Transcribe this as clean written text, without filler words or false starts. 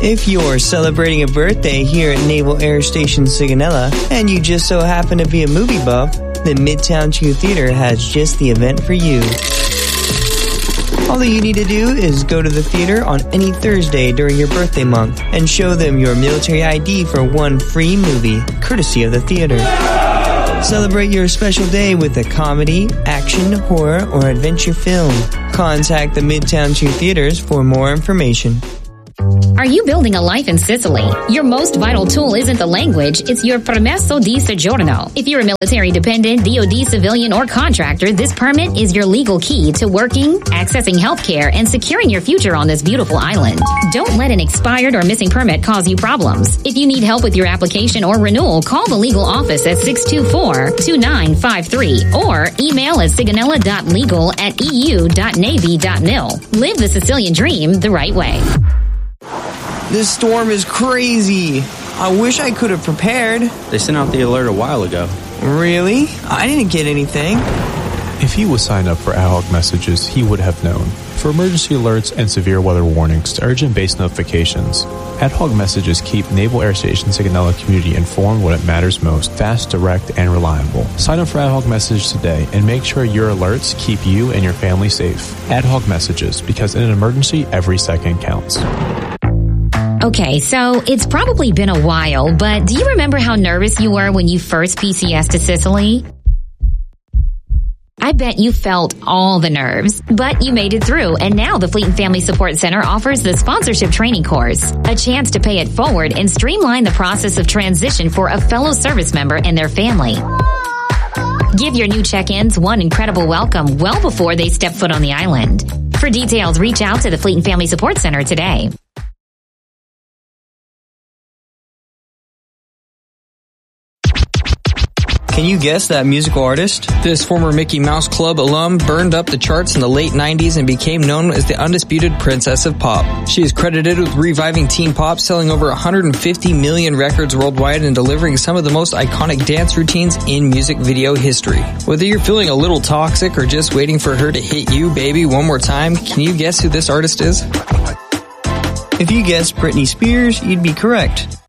If you're celebrating a birthday here at Naval Air Station Sigonella, and you just so happen to be a movie buff, then Midtown Chew Theater has just the event for you. All that you need to do is go to the theater on any Thursday during your birthday month and show them your military ID for one free movie, courtesy of the theater. Celebrate your special day with a comedy, action, horror, or adventure film. Contact the Midtown Chew Theaters for more information. Are you building a life in Sicily? Your most vital tool isn't the language, it's your permesso di soggiorno. If you're a military dependent, DoD civilian, or contractor, this permit is your legal key to working, accessing healthcare, and securing your future on this beautiful island. Don't let an expired or missing permit cause you problems. If you need help with your application or renewal, call the legal office at 624-2953 or email at sigonella.legal@eu.navy.mil. Live the Sicilian dream the right way. This storm is crazy. I wish I could have prepared. They sent out the alert a while ago. Really? I didn't get anything. If he was signed up for ad hoc messages, he would have known. For emergency alerts and severe weather warnings to urgent-based notifications, ad hoc messages keep Naval Air Station Sigonella community informed when it matters most, fast, direct, and reliable. Sign up for ad hoc messages today and make sure your alerts keep you and your family safe. Ad hoc messages, because in an emergency, every second counts. Okay, so it's probably been a while, but do you remember how nervous you were when you first PCS'd to Sicily? I bet you felt all the nerves, but you made it through, and now the Fleet and Family Support Center offers the sponsorship training course, a chance to pay it forward and streamline the process of transition for a fellow service member and their family. Give your new check-ins one incredible welcome well before they step foot on the island. For details, reach out to the Fleet and Family Support Center today. Can you guess that musical artist? This former Mickey Mouse Club alum burned up the charts in the late 90s and became known as the undisputed princess of pop. She is credited with reviving teen pop, selling over 150 million records worldwide and delivering some of the most iconic dance routines in music video history. Whether you're feeling a little toxic or just waiting for her to hit you, baby, one more time, can you guess who this artist is? If you guessed Britney Spears, you'd be correct.